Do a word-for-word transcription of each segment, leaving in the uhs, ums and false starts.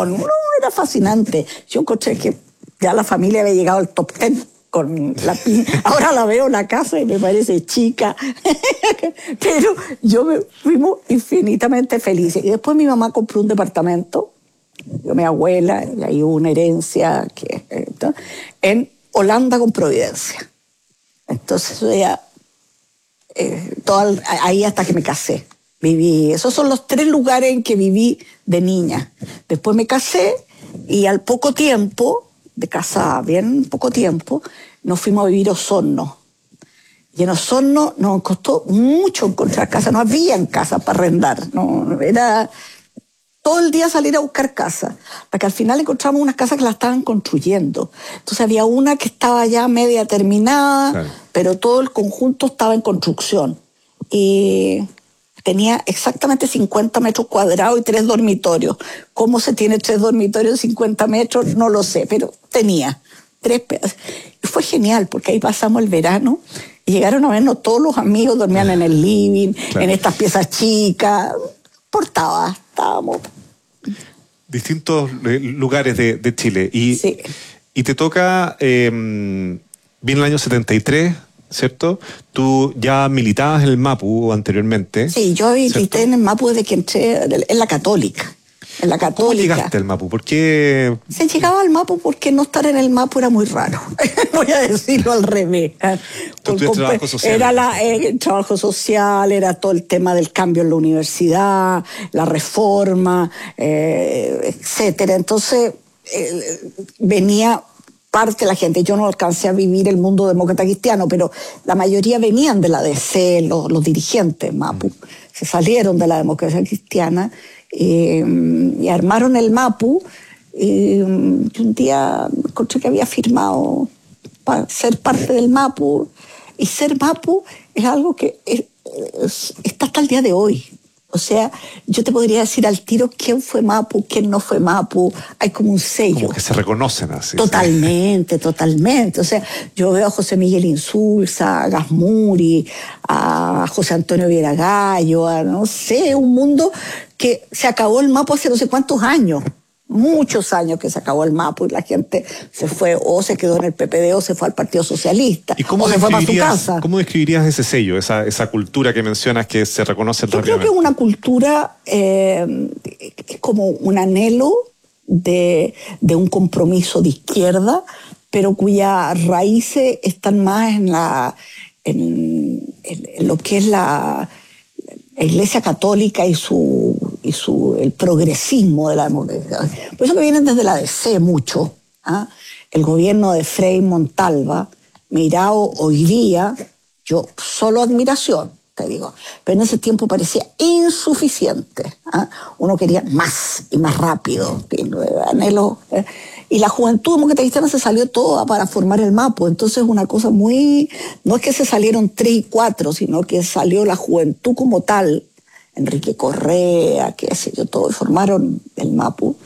televisión. No, era fascinante. Yo encontré que ya la familia había llegado al top ten con la ahora la veo en la casa y me parece chica. Pero yo me fuimos infinitamente felices. Y después mi mamá compró un departamento, yo, mi abuela, y ahí hubo una herencia que, en Holanda con Providencia. Entonces ya, eh, toda, ahí hasta que me casé. Viví, esos son los tres lugares en que viví de niña. Después me casé y al poco tiempo, de casada, bien poco tiempo, nos fuimos a vivir a Osorno. Y en Osorno nos costó mucho encontrar casa, no había casa para arrendar, no, era todo el día salir a buscar casa, hasta que al final encontramos unas casas que la estaban construyendo. Entonces había una que estaba ya media terminada, claro, pero todo el conjunto estaba en construcción. Y tenía exactamente cincuenta metros cuadrados y tres dormitorios. ¿Cómo se tiene tres dormitorios de cincuenta metros? No lo sé, pero tenía tres pedazos. Y fue genial, porque ahí pasamos el verano y llegaron a vernos todos los amigos, dormían en el living, claro, en estas piezas chicas. Portaba, estábamos. Distintos lugares de, de Chile. Y, sí. y te toca, eh, viene el año setenta y tres, ¿cierto? Tú ya militabas en el MAPU anteriormente. Sí, yo milité, ¿cierto?, en el MAPU desde que entré en la Católica. En la Católica. ¿Cómo llegaste al MAPU? ¿Por qué? Se llegaba al MAPU porque no estar en el MAPU era muy raro. Voy a decirlo al revés. ¿Tú trabajo social? Era la, eh, el trabajo social, era todo el tema del cambio en la universidad, la reforma, eh, etcétera. Entonces, eh, venía parte de la gente. Yo no alcancé a vivir el mundo demócrata cristiano, pero la mayoría venían de la D C, los, los dirigentes MAPU. Se salieron de la democracia cristiana. Eh, y armaron el MAPU eh, y un día encontré que había firmado para ser parte del MAPU, y ser MAPU es algo que es, es, está hasta el día de hoy. O sea, yo te podría decir al tiro quién fue MAPU, quién no fue MAPU. Hay como un sello. Como que se reconocen así. Totalmente, sí, totalmente. O sea, yo veo a José Miguel Insulza, a Gasmuri, a José Antonio Viera Gallo, a no sé, un mundo que se acabó el MAPU hace no sé cuántos años. Muchos años que se acabó el MAPU y la gente se fue o se quedó en el P P D o se fue al Partido Socialista. ¿Y cómo o se fue para su casa. ¿Cómo describirías ese sello, esa, esa cultura que mencionas que se reconoce rápidamente? Yo creo que es una cultura, eh, es como un anhelo de, de un compromiso de izquierda, pero cuyas raíces están más en, la, en, en, en lo que es la, la Iglesia Católica y su... y su, el progresismo de la democracia. Por eso que vienen desde la D C mucho. ¿Ah? El gobierno de Frei Montalva, mirado hoy día, yo solo admiración, te digo, pero en ese tiempo parecía insuficiente. ¿Ah? Uno quería más y más rápido, anhelo. ¿eh? Y la juventud demócrata cristiana se salió toda para formar el MAPU. Entonces una cosa muy... No es que se salieron tres y cuatro, sino que salió la juventud como tal, Enrique Correa, qué sé yo, todos formaron el MAPU.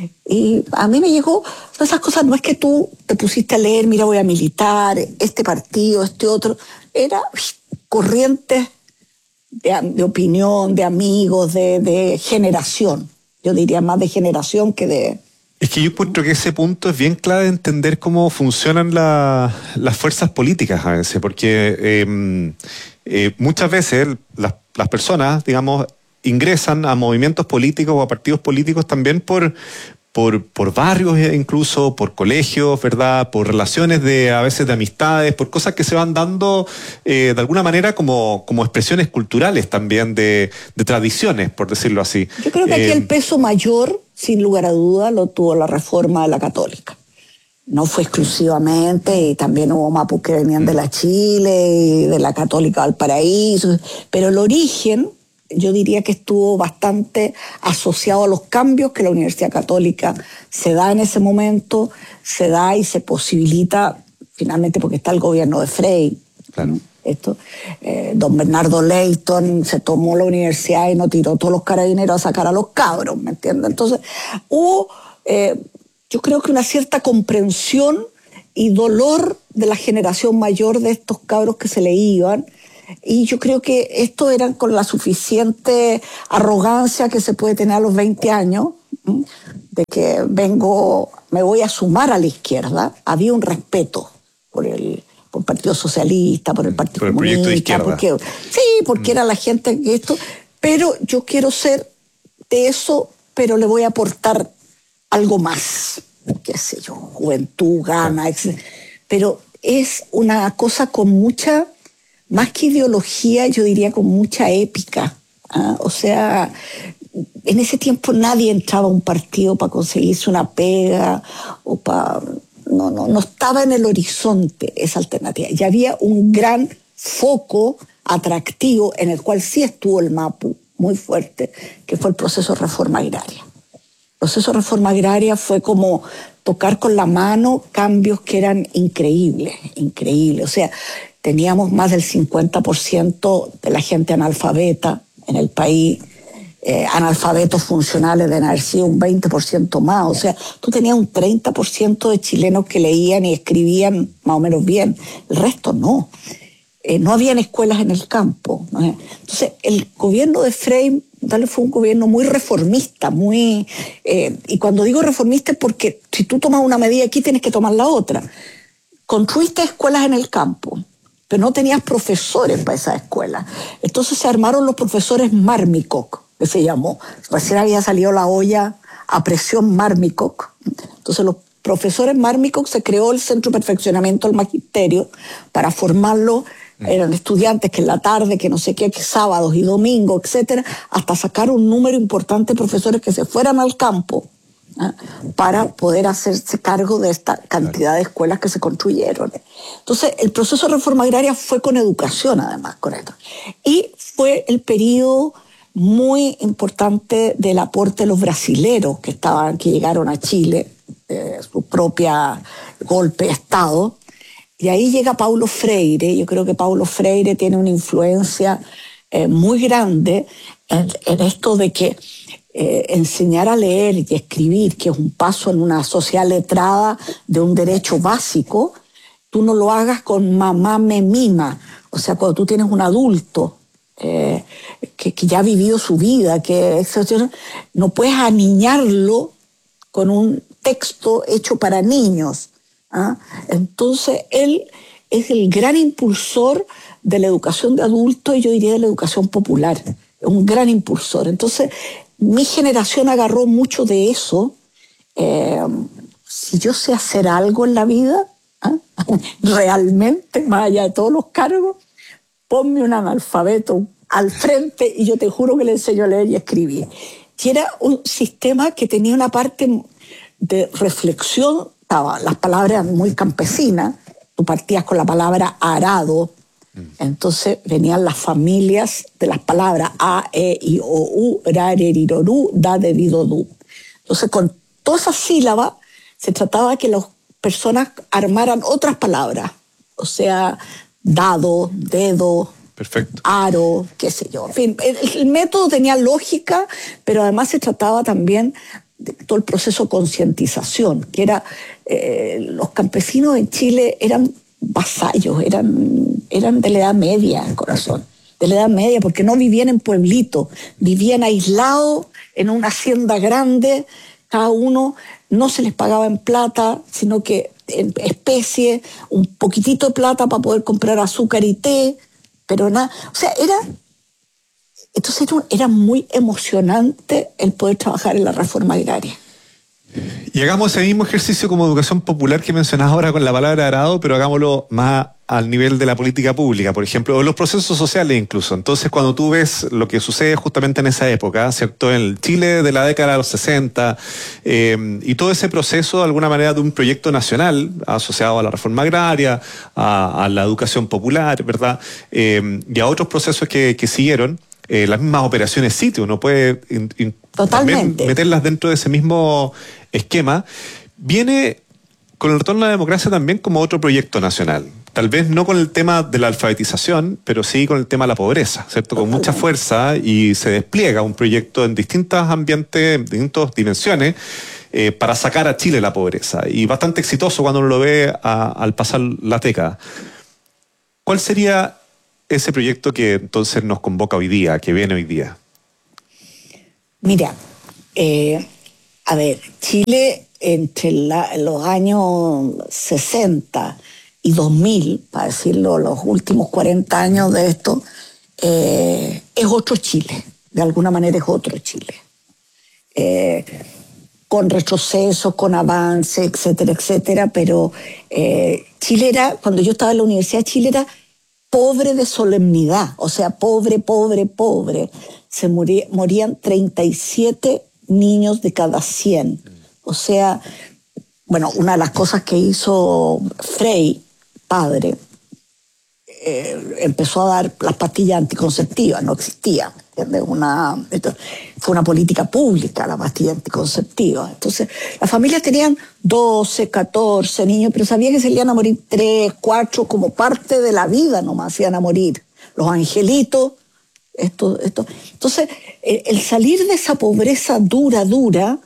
Y a mí me llegó, esas cosas, no es que tú te pusiste a leer, mira, voy a militar, este partido, este otro, era corrientes de, de opinión, de amigos, de, de generación. Yo diría más de generación que de... Es que yo encuentro que ese punto es bien clave de entender cómo funcionan la, las fuerzas políticas a veces, porque eh, eh, muchas veces las, las personas, digamos, ingresan a movimientos políticos o a partidos políticos también por, por, por barrios incluso, por colegios, ¿verdad? Por relaciones de a veces de amistades, por cosas que se van dando eh, de alguna manera como, como expresiones culturales también de, de tradiciones, por decirlo así. Yo creo que aquí eh, el peso mayor, sin lugar a duda, lo tuvo la reforma de la Católica. No fue exclusivamente, y también hubo mapus que venían de la Chile y de la Católica Valparaíso, pero el origen, yo diría que estuvo bastante asociado a los cambios que la Universidad Católica se da en ese momento, se da y se posibilita finalmente porque está el gobierno de Frei. Claro. ¿No? Esto, eh, don Bernardo Leighton se tomó la universidad y no tiró todos los carabineros a sacar a los cabros, ¿me entiendes? Entonces hubo, eh, yo creo que una cierta comprensión y dolor de la generación mayor de estos cabros que se le iban, y yo creo que esto eran con la suficiente arrogancia que se puede tener a los veinte años, ¿sí? De que vengo, me voy a sumar a la izquierda, había un respeto por el, por el Partido Socialista, por el Partido por el Comunista. Proyecto de Izquierda. Porque, sí, porque mm. era la gente que esto... Pero yo quiero ser de eso, pero le voy a aportar algo más. Qué sé yo, juventud, gana, etcétera. Pero es una cosa con mucha, más que ideología, yo diría con mucha épica. ¿Ah? O sea, en ese tiempo nadie entraba a un partido para conseguirse una pega o para... No, no, no estaba en el horizonte esa alternativa. Y había un gran foco atractivo en el cual sí estuvo el MAPU muy fuerte, que fue el proceso de reforma agraria. El proceso de reforma agraria fue como tocar con la mano cambios que eran increíbles, increíbles. O sea, teníamos más del cincuenta por ciento de la gente analfabeta en el país, eh, analfabetos funcionales deben haber sido un veinte por ciento más. O sea, tú tenías un treinta por ciento de chilenos que leían y escribían más o menos bien, el resto no. Eh, no habían escuelas en el campo, ¿no? Entonces, el gobierno de Frei fue un gobierno muy reformista, muy eh, y cuando digo reformista es porque si tú tomas una medida aquí tienes que tomar la otra. Construiste escuelas en el campo, pero no tenías profesores para esas escuelas. Entonces se armaron los profesores Marmicoc, que se llamó. Recién había salido la olla a presión Marmicoc. Entonces los profesores Marmicoc, se creó el Centro de Perfeccionamiento del Magisterio para formarlos. Eran estudiantes que en la tarde, que no sé qué, que sábados y domingos, etcétera, hasta sacar un número importante de profesores que se fueran al campo, ¿eh? Para poder hacerse cargo de esta cantidad de escuelas que se construyeron. Entonces, el proceso de reforma agraria fue con educación, además, con esto. Y fue el periodo muy importante del aporte de los brasileros que estaban, que llegaron a Chile, eh, su propia golpe de Estado. Y ahí llega Paulo Freire. Yo creo que Paulo Freire tiene una influencia eh, muy grande en, en esto de que eh, enseñar a leer y escribir, que es un paso en una sociedad letrada de un derecho básico, tú no lo hagas con mamá me mima. O sea, cuando tú tienes un adulto eh, que, que ya ha vivido su vida, que no puedes aniñarlo con un texto hecho para niños. ¿Ah? Entonces, él es el gran impulsor de la educación de adultos y yo diría de la educación popular, un gran impulsor. Entonces, mi generación agarró mucho de eso. Eh, si yo sé hacer algo en la vida, ¿ah? realmente, más allá de todos los cargos, ponme un analfabeto al frente y yo te juro que le enseño a leer y escribir. Y era un sistema que tenía una parte de reflexión. Las palabras muy campesinas, tú partías con la palabra arado, entonces venían las familias de las palabras a, e, i, o, u, ra, re, ri, ro, ru, da, de, di, do, du. Entonces con todas esas sílabas se trataba de que las personas armaran otras palabras, o sea, dado, dedo, perfecto, aro, qué sé yo. En fin, el, el método tenía lógica, pero además se trataba también de todo el proceso de concientización, que era, eh, los campesinos en Chile eran vasallos, eran, eran de la Edad Media, corazón, de la Edad Media, porque no vivían en pueblitos, vivían aislados en una hacienda grande, cada uno no se les pagaba en plata, sino que en especie, un poquitito de plata para poder comprar azúcar y té, pero nada, o sea, era... Entonces era muy emocionante el poder trabajar en la reforma agraria. Y hagamos ese mismo ejercicio como educación popular que mencionás ahora con la palabra arado, pero hagámoslo más al nivel de la política pública, por ejemplo, o los procesos sociales incluso. Entonces, cuando tú ves lo que sucede justamente en esa época, ¿cierto? En el Chile de la década de los sesenta, eh, y todo ese proceso, de alguna manera, de un proyecto nacional asociado a la reforma agraria, a, a la educación popular, ¿verdad? Eh, y a otros procesos que, que siguieron. Eh, las mismas operaciones sitio, uno puede in, in, también meterlas dentro de ese mismo esquema. Viene con el retorno a la democracia también como otro proyecto nacional. Tal vez no con el tema de la alfabetización, pero sí con el tema de la pobreza, ¿cierto? Con mucha fuerza, y se despliega un proyecto en distintos ambientes, en distintas dimensiones, eh, para sacar a Chile de la pobreza. Y bastante exitoso cuando uno lo ve a, al pasar la década. ¿Cuál sería ese proyecto que entonces nos convoca hoy día, que viene hoy día? Mira, eh, A ver, Chile entre la, los años sesenta y dos mil, para decirlo, los últimos cuarenta años de esto, eh, es otro Chile. De alguna manera es otro Chile. Eh, con retrocesos, con avances, etcétera, etcétera, pero eh, Chile era, cuando yo estaba en la universidad, Chile era pobre de solemnidad, o sea, pobre, pobre, pobre. Se moría, morían treinta y siete niños de cada cien. O sea, bueno, una de las cosas que hizo Frei, padre, eh, empezó a dar las pastillas anticonceptivas, no existían. Una, fue una política pública la pastilla anticonceptiva. Entonces, las familias tenían doce, catorce niños, pero sabían que se iban a morir tres, cuatro, como parte de la vida nomás se iban a morir. Los angelitos, esto, esto. Entonces, el, el salir de esa pobreza dura, dura,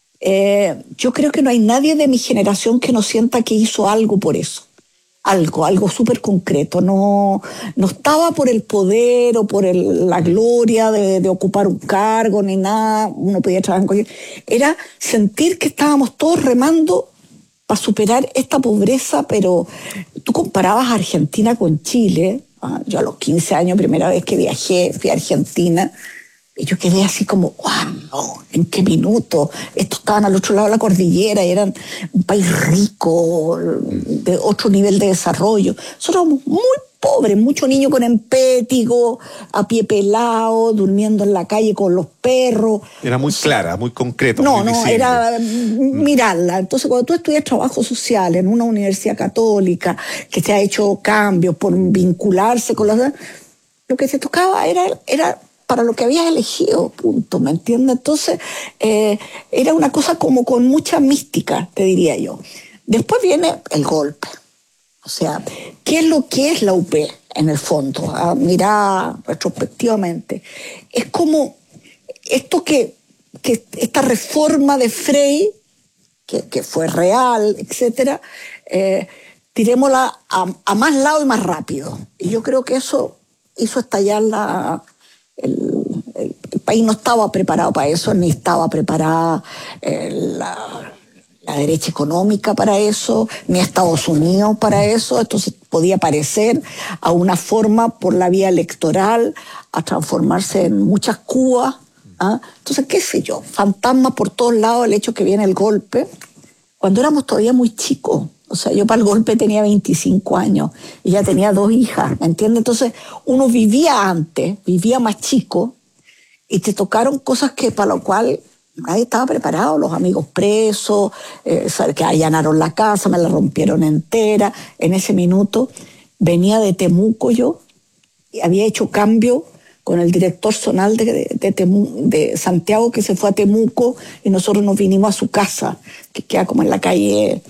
eh, yo creo que no hay nadie de mi generación que no sienta que hizo algo por eso. Algo, algo súper concreto. No, no estaba por el poder o por el, la gloria de, de ocupar un cargo ni nada. Uno podía trabajar en cualquier... Era sentir que estábamos todos remando para superar esta pobreza, pero tú comparabas a Argentina con Chile. ¿Ah? Yo a los quince años, primera vez que viajé, fui a Argentina, y yo quedé así como, wow, ¿en qué minuto? Estos estaban al otro lado de la cordillera y eran un país rico, de otro nivel de desarrollo. Nosotros éramos muy pobres, muchos niños con empétigo, a pie pelado, durmiendo en la calle con los perros. Era muy clara, muy concreto. No, muy no, visible. era mirarla. Entonces, cuando tú estudias trabajo social en una universidad católica, que se ha hecho cambios por vincularse con las... Lo que se tocaba era... era para lo que habías elegido, punto, ¿me entiendes? Entonces, eh, era una cosa como con mucha mística, te diría yo. Después viene el golpe. O sea, ¿qué es lo que es la U P en el fondo? A mirar retrospectivamente. Es como esto que, que esta reforma de Frei, que, que fue real, etcétera, eh, tirémosla a, a más lado y más rápido. Y yo creo que eso hizo estallar la... El, el, el país no estaba preparado para eso, ni estaba preparada eh, la, la derecha económica para eso, ni Estados Unidos para eso. Entonces podía parecer a una forma por la vía electoral a transformarse en muchas Cubas. ¿Ah? Entonces, qué sé yo, fantasmas por todos lados, el hecho que viene el golpe, cuando éramos todavía muy chicos. O sea, yo para el golpe tenía veinticinco años y ya tenía dos hijas, ¿me entiendes? Entonces, uno vivía antes, vivía más chico, y te tocaron cosas que para lo cual nadie estaba preparado. Los amigos presos, eh, que allanaron la casa, me la rompieron entera. En ese minuto venía de Temuco yo, y había hecho cambio con el director zonal de, de, de, Temu, de Santiago, que se fue a Temuco, y nosotros nos vinimos a su casa, que queda como en la calle...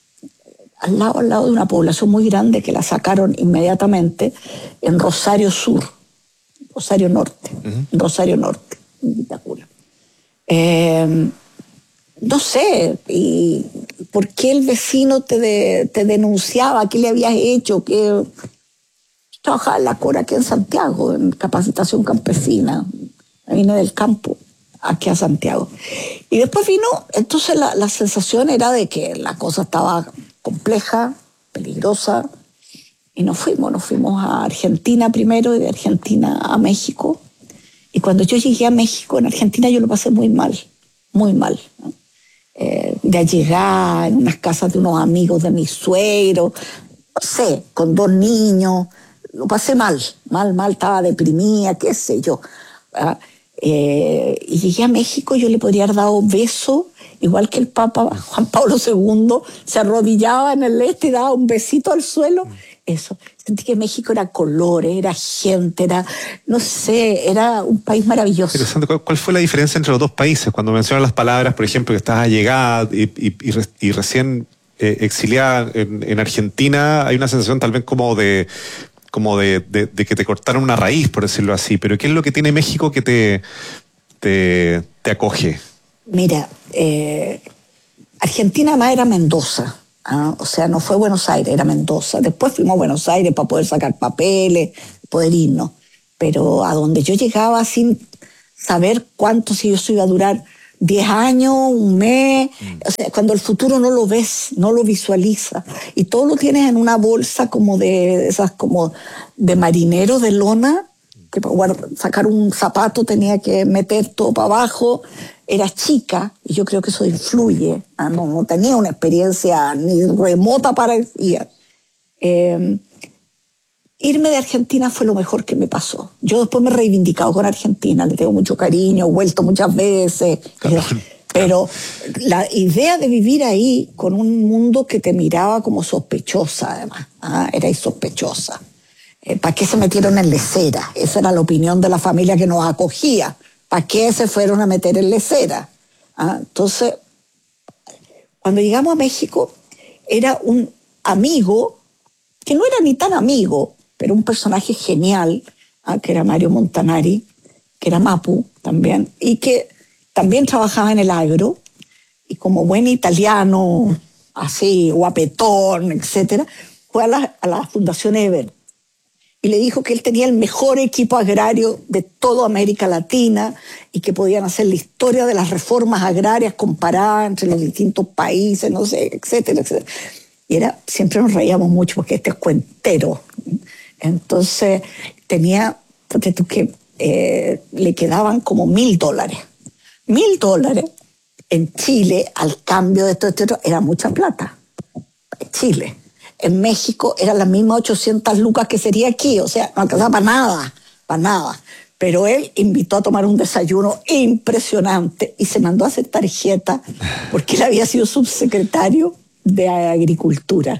Al lado, al lado de una población muy grande que la sacaron inmediatamente en Rosario Sur, Rosario Norte, uh-huh. Rosario Norte, en Vitacura. Eh, no sé, y ¿por qué el vecino te, de, te denunciaba? ¿Qué le habías hecho? ¿Qué? Yo trabajaba en la Cora aquí en Santiago, en capacitación campesina. Vine del campo aquí a Santiago. Y después vino, entonces la, la sensación era de que la cosa estaba compleja, peligrosa, y nos fuimos, nos fuimos a Argentina primero y de Argentina a México. Y cuando yo llegué a México, en Argentina yo lo pasé muy mal, muy mal, ¿no? Eh, de llegar en unas casas de unos amigos de mi suegro, no sé, con dos niños, lo pasé mal, mal, mal, estaba deprimida, qué sé yo. ¿Verdad? Eh, y llegué a México, yo le podría haber dado beso, igual que el Papa Juan Pablo segundo se arrodillaba en el este y daba un besito al suelo. Eso, sentí que México era colores, era gente, era, no sé, era un país maravilloso. Interesante. ¿Cuál, cuál fue la diferencia entre los dos países? Cuando mencionan las palabras, por ejemplo, que estás allegada y, y, y, y recién eh, exiliada en, en Argentina, hay una sensación tal vez como de... como de, de, de que te cortaron una raíz, por decirlo así. Pero ¿qué es lo que tiene México que te, te, te acoge? Mira, eh, Argentina más era Mendoza, ¿ah? O sea, no fue Buenos Aires, era Mendoza. Después fuimos a Buenos Aires para poder sacar papeles, poder irnos. Pero a donde yo llegaba sin saber cuánto, si eso iba a durar diez años, un mes, mm. o sea, cuando el futuro no lo ves, no lo visualizas, y todo lo tienes en una bolsa como de esas, como de marinero de lona, que para guardar, sacar un zapato tenía que meter todo para abajo. Era chica, y yo creo que eso influye. Ah, no, no tenía una experiencia ni remota parecida. Eh, irme de Argentina fue lo mejor que me pasó. Yo después me he reivindicado con Argentina, le tengo mucho cariño, he vuelto muchas veces. Pero, pero la idea de vivir ahí con un mundo que te miraba como sospechosa, además, ¿ah? Era sospechosa. Eh, ¿Para qué se metieron en lecera? Esa era la opinión de la familia que nos acogía. ¿Para qué se fueron a meter en lecera? ¿Ah? Entonces, cuando llegamos a México, era un amigo, que no era ni tan amigo, pero un personaje genial, ¿ah? Que era Mario Montanari, que era Mapu también, y que también trabajaba en el agro, y como buen italiano, así, guapetón, etcétera, fue a la, a la Fundación Ever, y le dijo que él tenía el mejor equipo agrario de toda América Latina y que podían hacer la historia de las reformas agrarias comparadas entre los distintos países, no sé, etcétera, etcétera. Y era, siempre nos reíamos mucho porque este es cuentero. Entonces tenía, fíjate tú que eh, le quedaban como mil dólares. Mil dólares en Chile, al cambio de esto, esto, era mucha plata. Chile. En México eran las mismas ochocientas lucas que sería aquí, o sea, no alcanzaba para nada, para nada. Pero él invitó a tomar un desayuno impresionante y se mandó a hacer tarjeta porque él había sido subsecretario de Agricultura.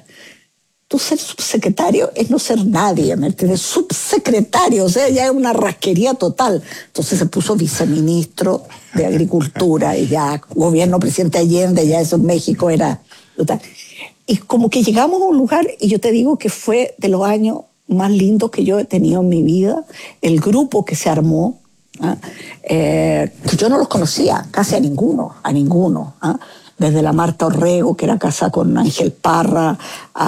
Tú ser subsecretario es no ser nadie, ¿me entiendes? Subsecretario, o sea, ya es una rasquería total. Entonces se puso viceministro de Agricultura y ya gobierno presidente Allende, ya eso en México era total. Y como que llegamos a un lugar, y yo te digo que fue de los años más lindos que yo he tenido en mi vida, el grupo que se armó, ¿ah? eh, que yo no los conocía, casi a ninguno, a ninguno, ¿ah? Desde la Marta Orrego, que era casada con Ángel Parra,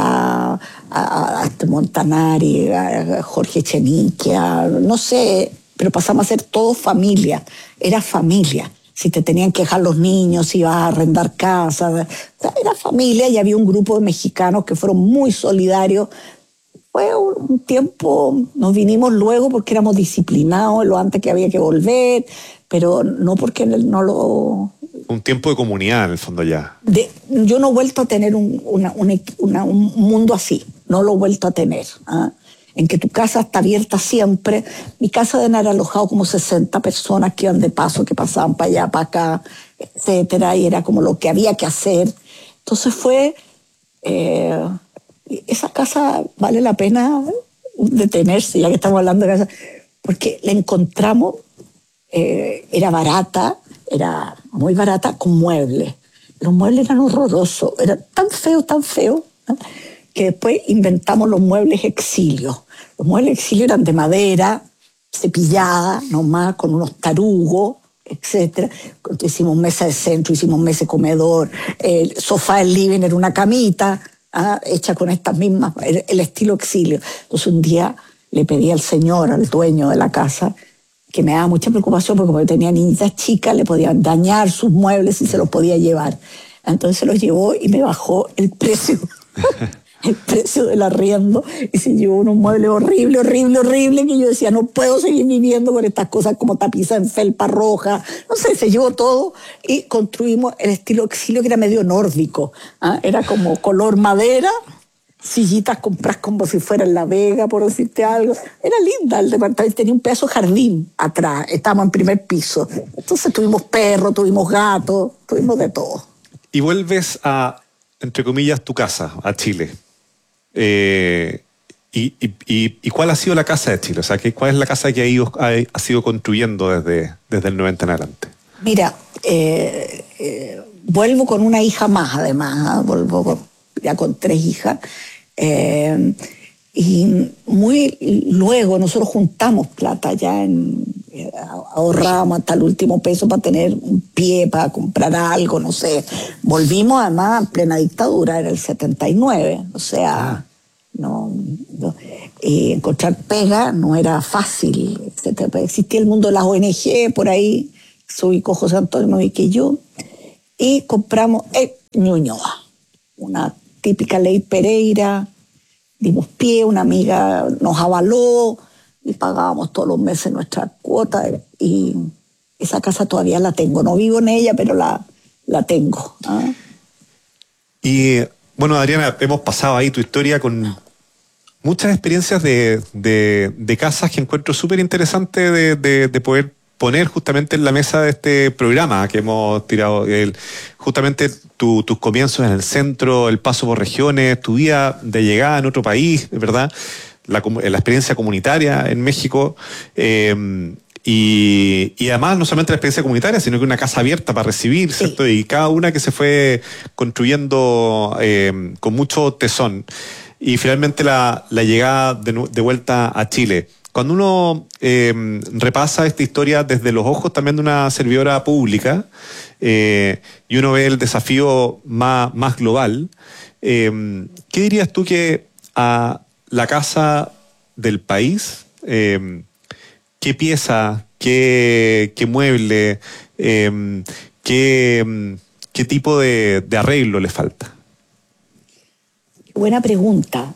a, a, a Montanari, a Jorge Echenique, a, no sé, pero pasamos a ser todos familia, era familia. Si te tenían que dejar los niños, si ibas a arrendar casas. O sea, era familia y había un grupo de mexicanos que fueron muy solidarios. Fue un tiempo, nos vinimos luego porque éramos disciplinados, lo antes que había que volver, pero no porque no lo... Un tiempo de comunidad, en el fondo, ya. De, yo no he vuelto a tener un, una, una, una, un mundo así, no lo he vuelto a tener, ¿ah? En que tu casa está abierta siempre. Mi casa deben haber alojado como sesenta personas que iban de paso, que pasaban para allá, para acá, etcétera, y era como lo que había que hacer. Entonces fue, eh, esa casa vale la pena detenerse, ya que estamos hablando de casa, porque la encontramos, eh, era barata, era muy barata, con muebles. Los muebles eran horrorosos, eran tan feos, tan feos, ¿no? Que después inventamos los muebles exilio. Los muebles exilio eran de madera, cepillada, nomás, con unos tarugos, etcétera. Hicimos mesa de centro, hicimos mesa de comedor, el sofá del living era una camita, ¿ah? Hecha con estas mismas, el, el estilo exilio. Entonces un día le pedí al señor, al dueño de la casa, que me daba mucha preocupación porque como tenía niñitas chicas, le podían dañar sus muebles y se los podía llevar. Entonces se los llevó y me bajó el precio. el precio del arriendo, y se llevó unos muebles horrible, horrible, horrible, que yo decía, no puedo seguir viviendo con estas cosas como tapiza en felpa roja, no sé, se llevó todo, y construimos el estilo exilio, que era medio nórdico, ¿ah? Era como color madera, sillitas compras como si fuera en La Vega, por decirte algo. Era linda el departamento, tenía un pedazo de jardín atrás, estábamos en primer piso, entonces tuvimos perros, tuvimos gatos, tuvimos de todo. Y vuelves a, entre comillas, tu casa, a Chile. Eh, y, y, y, ¿Y cuál ha sido la casa de Chile? O sea, ¿cuál es la casa que ha, ido, ha, ha sido construyendo desde, desde el noventa en adelante? Mira, eh, eh, vuelvo con una hija más, además, ¿eh? Vuelvo con, ya con tres hijas. Eh, y muy luego nosotros juntamos plata ya, en, ahorrábamos hasta el último peso para tener un pie, para comprar algo, no sé. Volvimos además en plena dictadura, era el setenta y nueve, o sea, no, no y encontrar pega no era fácil, etcétera. Existía el mundo de las O N G por ahí, se ubicó José Antonio, me ubiqué yo, y compramos en Ñuñoa, una típica ley Pereira, dimos pie, una amiga nos avaló y pagábamos todos los meses nuestra cuota, y esa casa todavía la tengo, no vivo en ella, pero la, la tengo. ¿Ah? Y bueno, Adriana, hemos pasado ahí tu historia con muchas experiencias de, de, de casas que encuentro súper interesante de, de, de poder poner justamente en la mesa de este programa que hemos tirado. El, justamente tu, tus comienzos en el centro, el paso por regiones, tu vida de llegada en otro país, ¿verdad? La, la experiencia comunitaria en México. Eh, y, y además no solamente la experiencia comunitaria, sino que una casa abierta para recibir, ¿cierto? Sí. Y cada una que se fue construyendo eh, con mucho tesón. Y finalmente la, la llegada de, de vuelta a Chile. Cuando uno eh, repasa esta historia desde los ojos también de una servidora pública eh, y uno ve el desafío más, más global, eh, ¿qué dirías tú que a la casa del país, eh, qué pieza, qué, qué mueble, eh, qué, qué tipo de, de arreglo le falta? Buena pregunta.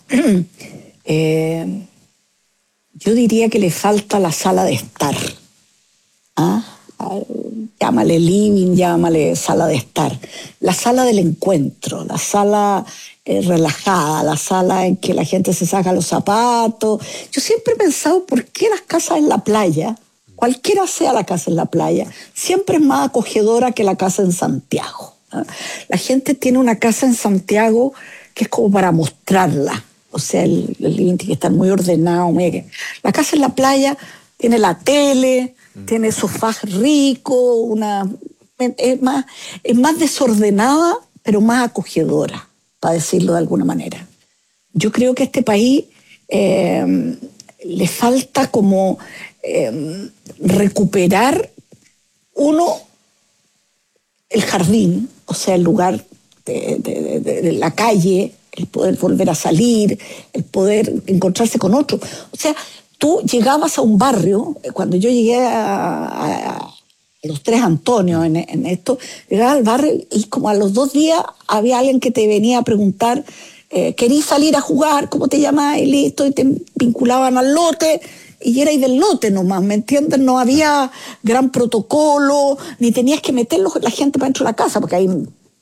eh, yo diría que le falta la sala de estar. ¿Ah? Llámale living, llámale sala de estar. La sala del encuentro, la sala eh, relajada, la sala en que la gente se saca los zapatos. Yo siempre he pensado, ¿por qué las casas en la playa, cualquiera sea la casa en la playa, siempre es más acogedora que la casa en Santiago? ¿Ah? La gente tiene una casa en Santiago que es como para mostrarla. O sea, el, el living tiene que estar muy ordenado. Muy... La casa en la playa tiene la tele, mm. tiene sofás ricos, una... es, más, es más desordenada, pero más acogedora, para decirlo de alguna manera. Yo creo que a este país eh, le falta como eh, recuperar, uno, el jardín, o sea, el lugar De, de, de, de la calle, el poder volver a salir, el poder encontrarse con otro. O sea, tú llegabas a un barrio, cuando yo llegué a, a, a los Tres Antonios en, en esto, llegaba al barrio y como a los dos días había alguien que te venía a preguntar, eh, ¿querís salir a jugar? ¿Cómo te llamas? Y listo, y te vinculaban al lote. Y erais del lote nomás, ¿me entiendes? No había gran protocolo, ni tenías que meter la gente para dentro de la casa, porque ahí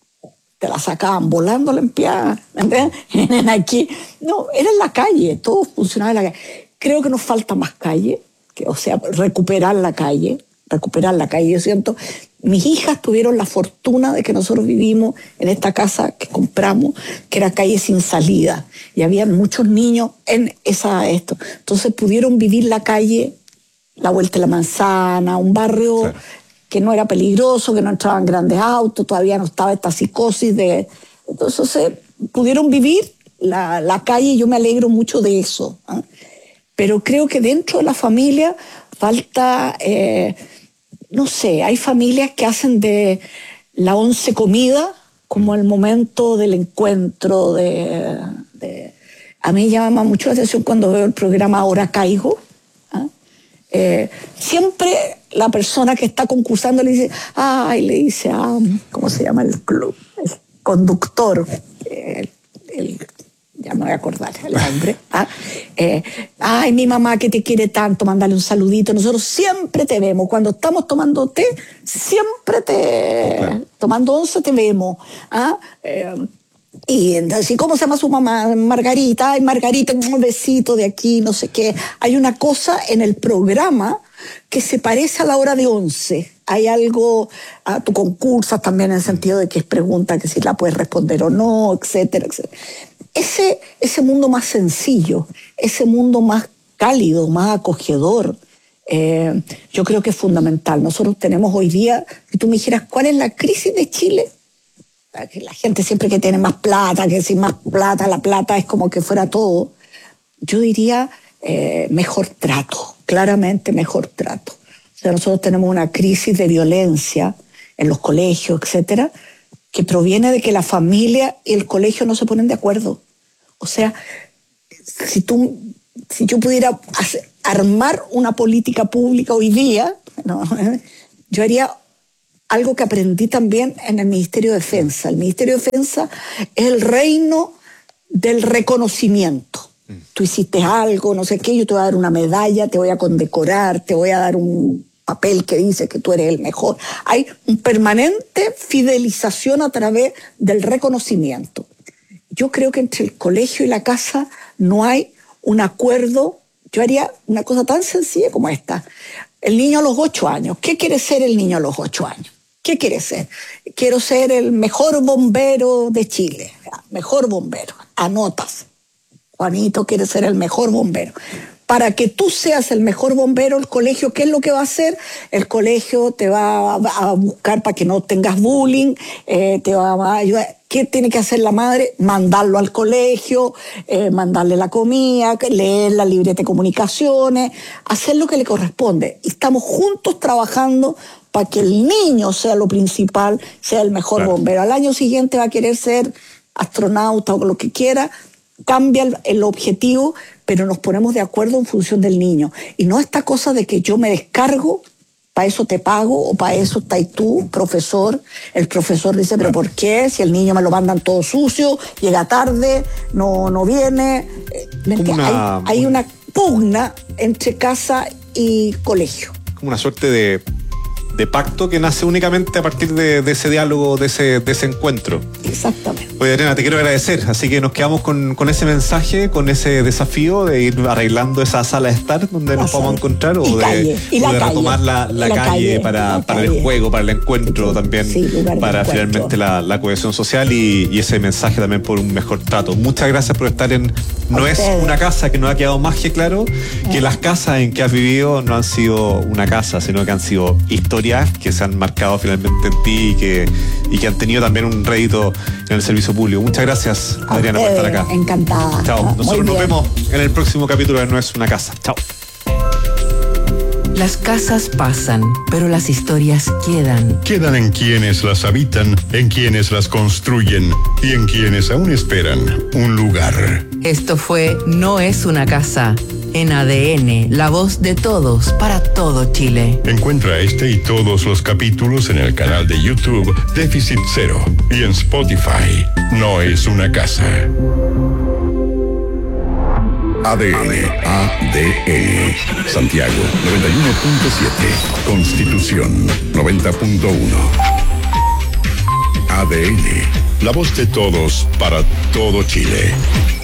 te la sacaban volando limpiada, ¿me entiendes? Aquí, no, era en la calle, todo funcionaba en la calle. Creo que nos falta más calle, que, o sea, recuperar la calle, recuperar la calle. Yo siento, mis hijas tuvieron la fortuna de que nosotros vivimos en esta casa que compramos, que era calle sin salida, y había muchos niños en esa, esto. Entonces pudieron vivir la calle, la Vuelta de la Manzana, un barrio... Claro. Que no era peligroso, que no entraban grandes autos, todavía no estaba esta psicosis de... Entonces eh, pudieron vivir la, la calle y yo me alegro mucho de eso. ¿eh? Pero creo que dentro de la familia falta, eh, no sé, hay familias que hacen de la once comida como el momento del encuentro. De, de... A mí llama mucho la atención cuando veo el programa Ahora Caigo. ¿eh? Eh, siempre la persona que está concursando le dice, ay, le dice, ah, ¿cómo se llama el club? El conductor, el, el, ya me voy a acordar el nombre. ¿ah? Eh, ay, mi mamá que te quiere tanto, mándale un saludito. Nosotros siempre te vemos. Cuando estamos tomando té, siempre te... Okay. Tomando once te vemos. ¿ah? Eh, Y así, ¿cómo se llama su mamá? Margarita, ay, Margarita, un besito de aquí, no sé qué. Hay una cosa en el programa que se parece a la hora de once. Hay algo, ah, tú concursas también en el sentido de que es pregunta que si la puedes responder o no, etcétera, etcétera. Ese, ese mundo más sencillo, ese mundo más cálido, más acogedor, eh, yo creo que es fundamental. Nosotros tenemos hoy día, si tú me dijeras, ¿cuál es la crisis de Chile? Que la gente siempre que tiene más plata, que si más plata, la plata es como que fuera todo. Yo diría eh, mejor trato, claramente mejor trato. O sea, nosotros tenemos una crisis de violencia en los colegios, etcétera, que proviene de que la familia y el colegio no se ponen de acuerdo. O sea, si tú, si yo pudiera hacer, armar una política pública hoy día, no, yo haría algo que aprendí también en el Ministerio de Defensa. El Ministerio de Defensa es el reino del reconocimiento. Mm. Tú hiciste algo, no sé qué, yo te voy a dar una medalla, te voy a condecorar, te voy a dar un papel que dice que tú eres el mejor. Hay un permanente fidelización a través del reconocimiento. Yo creo que entre el colegio y la casa no hay un acuerdo. Yo haría una cosa tan sencilla como esta. El niño a los ocho años. ¿Qué quiere ser el niño a los ocho años? ¿Qué quiere ser? Quiero ser el mejor bombero de Chile. Mejor bombero. Anotas. Juanito quiere ser el mejor bombero. Para que tú seas el mejor bombero, el colegio, ¿qué es lo que va a hacer? El colegio te va a buscar para que no tengas bullying, eh, te va a ayudar. ¿Qué tiene que hacer la madre? Mandarlo al colegio, eh, mandarle la comida, leer la libreta de comunicaciones, hacer lo que le corresponde. Y estamos juntos trabajando para que el niño sea lo principal, sea el mejor claro. bombero. Al año siguiente va a querer ser astronauta o lo que quiera, cambia el, el objetivo, pero nos ponemos de acuerdo en función del niño. Y no esta cosa de que yo me descargo, para eso te pago, o para eso estás tú, profesor. El profesor dice, pero ¿por qué? Si el niño me lo mandan todo sucio, llega tarde, no, no viene. Una, hay, hay una pugna entre casa y colegio. Como una suerte de, de pacto que nace únicamente a partir de, de ese diálogo, de ese, de ese encuentro. Exactamente. Oye, Adriana, te quiero agradecer. Así que nos quedamos con, con ese mensaje, con ese desafío de ir arreglando esa sala de estar donde nos vamos a encontrar o de, calle, o de retomar la, la, la calle, calle para, la para calle. el juego, para el encuentro también, sí, para finalmente la, la cohesión social y, y ese mensaje también por un mejor trato. Muchas gracias por estar en No es una casa, que nos ha quedado más que claro que eh. las casas en que has vivido no han sido una casa, sino que han sido historias que se han marcado finalmente en ti y que, y que han tenido también un rédito en el servicio público. Muchas gracias, Adriana, por estar acá. Encantada. Chao. Nosotros nos vemos en el próximo capítulo de No es una casa. Chao. Las casas pasan, pero las historias quedan. Quedan en quienes las habitan, en quienes las construyen y en quienes aún esperan un lugar. Esto fue No es una casa. En A D N, la voz de todos para todo Chile. Encuentra este y todos los capítulos en el canal de YouTube Déficit Cero y en Spotify. No es una casa. A D N, A D N. Santiago noventa y uno punto siete. Constitución noventa punto uno. A D N, la voz de todos para todo Chile.